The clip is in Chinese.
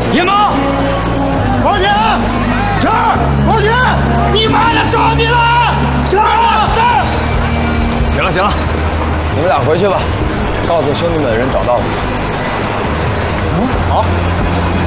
野猫， 王姐，这儿，王姐，你妈的找你了！这儿， 行了行了，你们俩回去吧，告诉兄弟们人找到了。 好。